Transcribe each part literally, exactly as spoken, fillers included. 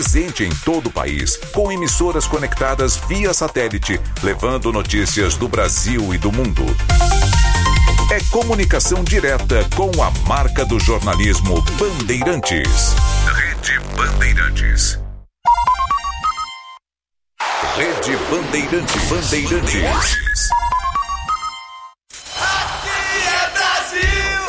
Presente em todo o país, com emissoras conectadas via satélite, levando notícias do Brasil e do mundo. É comunicação direta com a marca do jornalismo Bandeirantes. Rede Bandeirantes. Rede Bandeirantes. Bandeirantes. Aqui é Brasil!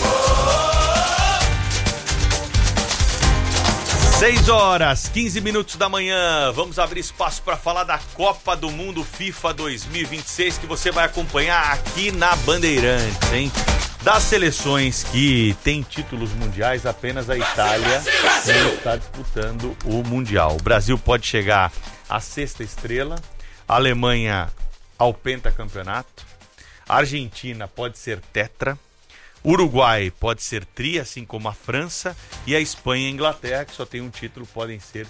seis horas, quinze minutos da manhã. Vamos abrir espaço para falar da Copa do Mundo FIFA dois mil e vinte e seis, que você vai acompanhar aqui na Bandeirantes, hein? Das seleções que têm títulos mundiais, apenas a Itália não está disputando o Mundial. O Brasil pode chegar à sexta estrela, a Alemanha ao pentacampeonato, a Argentina pode ser tetra, Uruguai pode ser tri, assim como a França, e a Espanha e a Inglaterra, que só tem um título, podem ser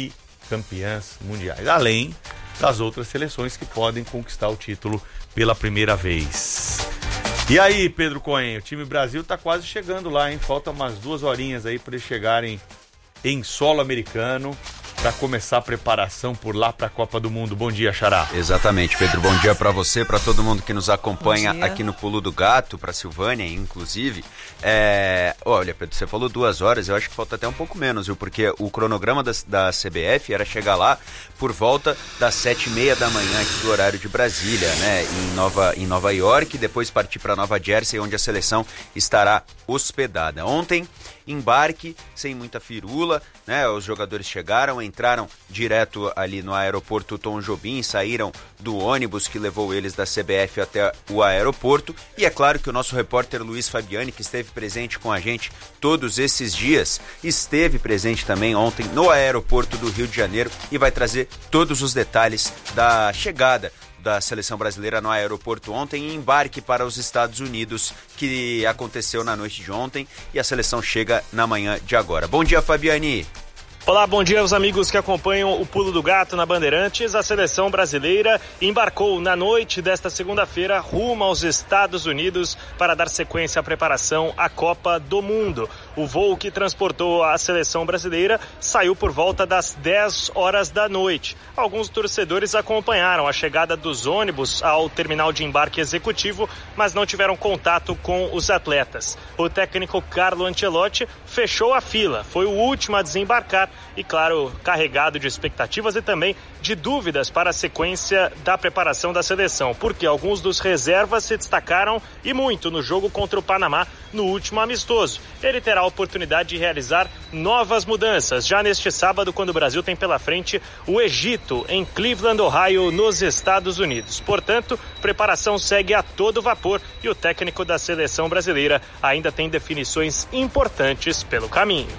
bicampeãs mundiais, além das outras seleções que podem conquistar o título pela primeira vez. E aí, Pedro Cohen, o time Brasil tá quase chegando lá, hein? Falta umas duas horinhas aí para eles chegarem em solo americano, para começar a preparação por lá para a Copa do Mundo. Bom dia, Xará. Exatamente, Pedro. Bom dia para você, para todo mundo que nos acompanha aqui no Pulo do Gato, para Silvânia, inclusive. É... Olha, Pedro, você falou duas horas, eu acho que falta até um pouco menos, viu? Porque o cronograma da, da C B F era chegar lá por volta das sete e meia da manhã aqui do horário de Brasília, né? Em Nova, em Nova York, e depois partir para Nova Jersey, onde a seleção estará hospedada. Ontem, embarque sem muita firula, né? Os jogadores chegaram, entraram direto ali no aeroporto Tom Jobim, saíram do ônibus que levou eles da C B F até o aeroporto, e é claro que o nosso repórter Luiz Fabiani, que esteve presente com a gente todos esses dias, esteve presente também ontem no aeroporto do Rio de Janeiro e vai trazer todos os detalhes da chegada da seleção brasileira no aeroporto ontem e embarque para os Estados Unidos, que aconteceu na noite de ontem, e a seleção chega na manhã de agora. Bom dia, Fabiani. Olá, bom dia aos amigos que acompanham o Pulo do Gato na Bandeirantes. A seleção brasileira embarcou na noite desta segunda-feira rumo aos Estados Unidos para dar sequência à preparação à Copa do Mundo. O voo que transportou a seleção brasileira saiu por volta das dez horas da noite. Alguns torcedores acompanharam a chegada dos ônibus ao terminal de embarque executivo, mas não tiveram contato com os atletas. O técnico Carlo Ancelotti fechou a fila, foi o último a desembarcar e, claro, carregado de expectativas e também de dúvidas para a sequência da preparação da seleção, porque alguns dos reservas se destacaram e muito no jogo contra o Panamá no último amistoso. Ele terá a oportunidade de realizar novas mudanças já neste sábado, quando o Brasil tem pela frente o Egito em Cleveland, Ohio, nos Estados Unidos. Portanto, preparação segue a todo vapor e o técnico da seleção brasileira ainda tem definições importantes pelo caminho.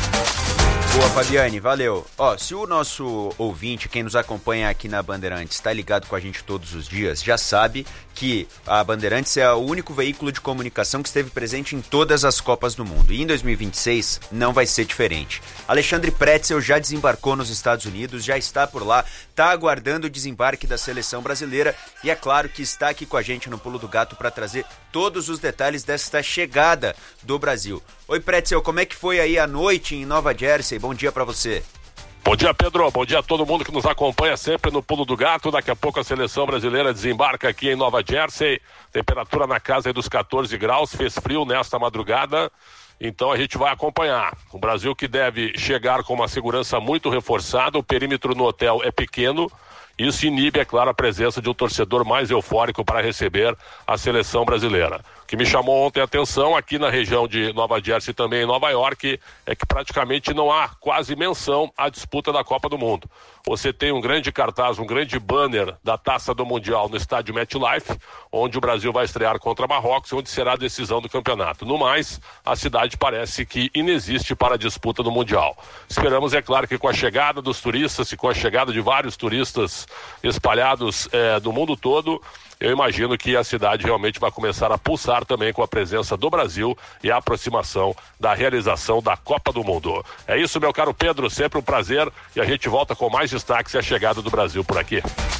Boa, Fabiane, valeu. Ó, se o nosso ouvinte, quem nos acompanha aqui na Bandeirantes, está ligado com a gente todos os dias, já sabe que a Bandeirantes é o único veículo de comunicação que esteve presente em todas as Copas do Mundo. E em dois mil e vinte e seis não vai ser diferente. Alexandre Pretzel já desembarcou nos Estados Unidos, já está por lá, está aguardando o desembarque da seleção brasileira e é claro que está aqui com a gente no Pulo do Gato para trazer todos os detalhes desta chegada do Brasil. Oi, Pretzel, como é que foi aí a noite em Nova Jersey? Bom dia para você. Bom dia, Pedro. Bom dia a todo mundo que nos acompanha sempre no Pulo do Gato. Daqui a pouco a seleção brasileira desembarca aqui em Nova Jersey. Temperatura na casa aí dos catorze graus. Fez frio nesta madrugada. Então a gente vai acompanhar. O Brasil que deve chegar com uma segurança muito reforçada. O perímetro no hotel é pequeno. Isso inibe, é claro, a presença de um torcedor mais eufórico para receber a seleção brasileira. O que me chamou ontem a atenção aqui na região de Nova Jersey e também em Nova York é que praticamente não há quase menção à disputa da Copa do Mundo. Você tem um grande cartaz, um grande banner da Taça do Mundial no estádio MetLife, onde o Brasil vai estrear contra Marrocos, onde será a decisão do campeonato. No mais, a cidade parece que inexiste para a disputa do Mundial. Esperamos, é claro, que com a chegada dos turistas e com a chegada de vários turistas espalhados é, do mundo todo, eu imagino que a cidade realmente vai começar a pulsar também com a presença do Brasil e a aproximação da realização da Copa do Mundo. É isso, meu caro Pedro, sempre um prazer, e a gente volta com mais destaques e a chegada do Brasil por aqui.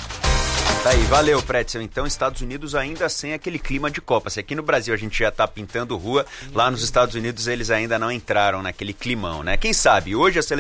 Tá aí, valeu, Pretzel. Então, Estados Unidos ainda sem aquele clima de Copa. Se aqui no Brasil a gente já tá pintando rua, lá nos Estados Unidos eles ainda não entraram naquele climão, né? Quem sabe, hoje a seleção